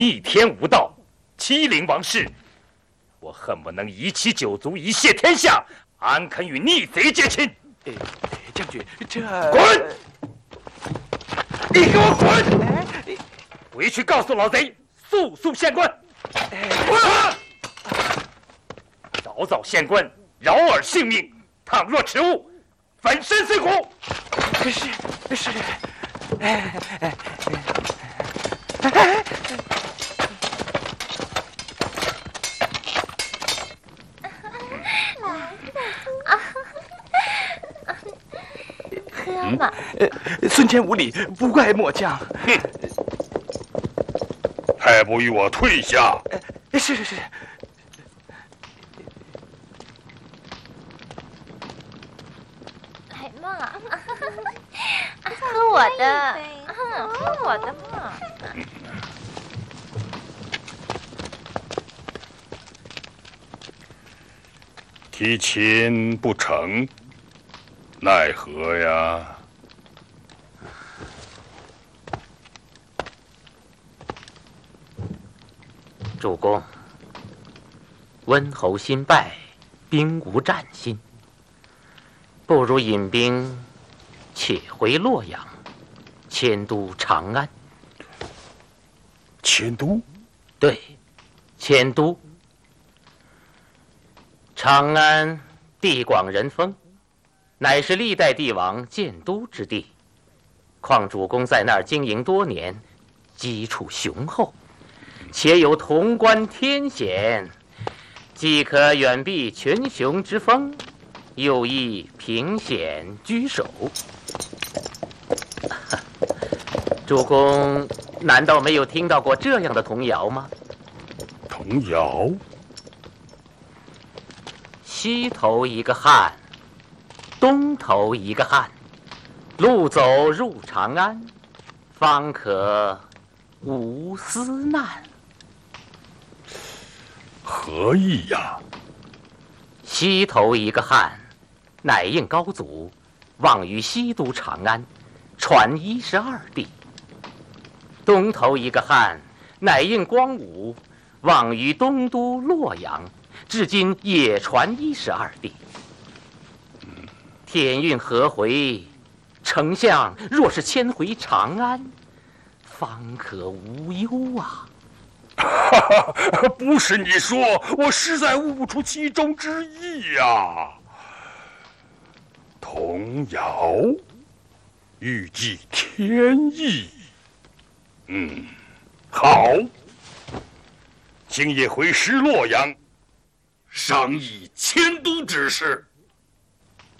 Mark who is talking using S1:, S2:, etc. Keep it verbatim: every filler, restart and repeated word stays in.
S1: 逆天无道，欺凌王室，我恨不能一弃九族，一泻天下，安肯与逆贼结亲？
S2: 哎，将军，这
S1: 滚！你给我滚！回去告诉老贼，速速献官！滚！早早献官，饶尔性命。倘若迟误，粉身碎骨。
S2: 是是，哎哎哎。
S3: 喝嘛！
S2: 呃，孙坚无礼，不怪末将。
S4: 哼！还不与我退下！
S2: 呃、是是是。
S3: 哎妈，喝我的，喝我的嘛！
S4: 提亲不成，奈何呀？
S5: 主公，温侯新败，兵无战心，不如引兵且回洛阳，迁都长安。
S4: 迁都？
S5: 对，迁都。长安地广人丰，乃是历代帝王建都之地。况主公在那儿经营多年，基础雄厚，且有潼关天险，既可远避群雄之风，又易凭险居首。主公难道没有听到过这样的童谣吗？
S4: 童谣？
S5: 西头一个汉，东头一个汉，路走入长安，方可无私难。
S4: 何意呀？
S5: 西头一个汉，乃应高祖望于西都长安，传一十二地；东头一个汉，乃应光武望于东都洛阳，至今也传一十二地。天运合回，丞相若是迁回长安，方可无忧啊！
S4: 不是你说，我实在悟不出其中之意呀。童谣，欲记天意。嗯，好。今夜回师洛阳，商议迁都之事。